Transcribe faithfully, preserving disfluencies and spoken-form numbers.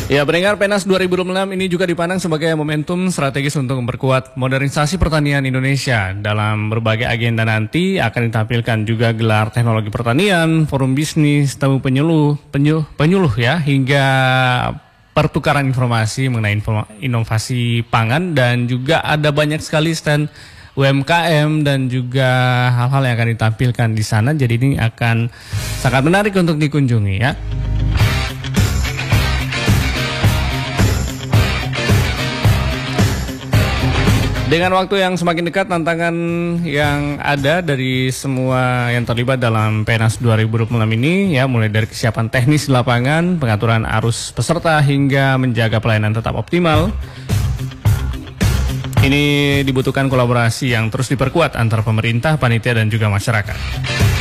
Ya, pendengar, PENAS dua ribu dua puluh enam ini juga dipandang sebagai momentum strategis untuk memperkuat modernisasi pertanian Indonesia. Dalam berbagai agenda nanti akan ditampilkan juga gelar teknologi pertanian, forum bisnis, temu penyuluh, penyuluh, penyuluh ya, hingga pertukaran informasi mengenai informa- inovasi pangan, dan juga ada banyak sekali stand U M K M dan juga hal-hal yang akan ditampilkan di sana. Jadi ini akan sangat menarik untuk dikunjungi ya. Dengan waktu yang semakin dekat, tantangan yang ada dari semua yang terlibat dalam PENAS dua ribu dua puluh enam ini ya, mulai dari kesiapan teknis di lapangan, pengaturan arus peserta, hingga menjaga pelayanan tetap optimal. Ini dibutuhkan kolaborasi yang terus diperkuat antara pemerintah, panitia, dan juga masyarakat.